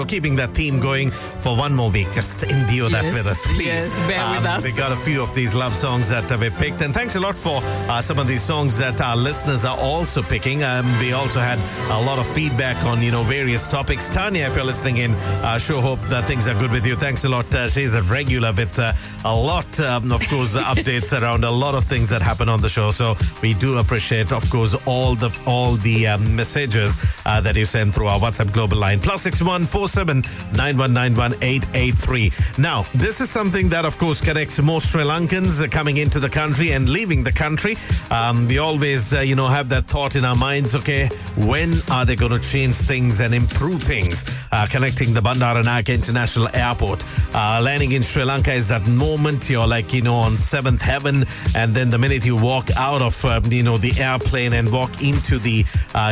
Keeping that theme going for one more week. Just endure that with us, please. Yes, bear with us. We got a few of these love songs that we picked. And thanks a lot for some of these songs that our listeners are also picking. We also had a lot of feedback on, various topics. Tanya, if you're listening in, sure hope that things are good with you. Thanks a lot. She's a regular with a lot, of course, updates around a lot of things that happen on the show. So we do appreciate, of course, all the messages that you send through our WhatsApp global line. +61 47 9191 883. Now, this is something that, of course, connects more Sri Lankans coming into the country and leaving the country. We always, have that thought in our minds, okay, when are they going to change things and improve things? Connecting the Bandaranaike International Airport. Landing in Sri Lanka is that moment you're like, on seventh heaven, and then the minute you walk out of, the airplane and walk into the,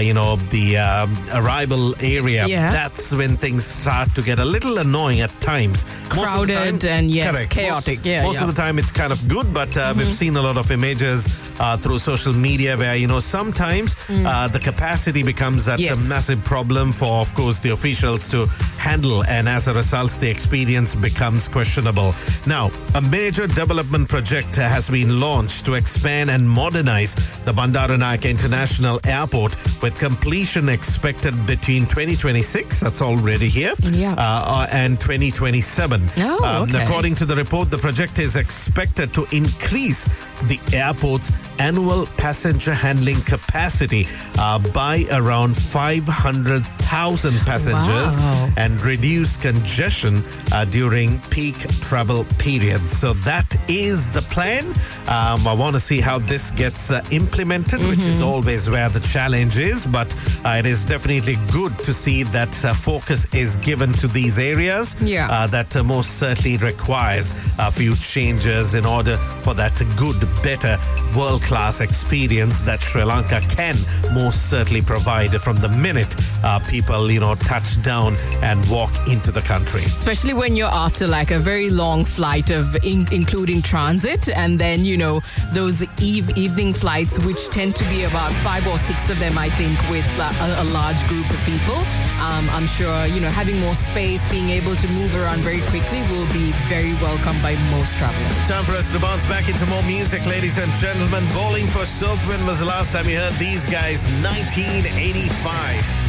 arrival area, that's when things start to get a little annoying at times. Crowded and correct. Chaotic. Most of the time it's kind of good, but we've seen a lot of images through social media where, sometimes the capacity becomes that massive problem for, of course, the officials to handle, and as a result, the experience becomes questionable. Now, a major development project has been launched to expand and modernize the Bandaranaike International Airport, with completion expected between 2026, that's already here, and 2027. According to the report, the project is expected to increase the airport's annual passenger handling capacity by around 500,000 passengers and reduce congestion during peak travel periods. So that is the plan. I want to see how this gets implemented, which is always where the challenge is, but it is definitely good to see that focus is given to these areas that most certainly requires a few changes in order for that good, better, world-class experience that Sri Lanka can most certainly provide from the minute people, touch down and walk into the country. Especially when you're after like a very long flight of including transit, and then, those evening flights, which tend to be about 5 or 6 of them, I think, with a large group of people. I'm sure, having more space, being able to move around very quickly will be very welcome by most travelers. Time for us to bounce back into more music, ladies and gentlemen. Bowling for Surf. When was the last time you heard these guys? 1985.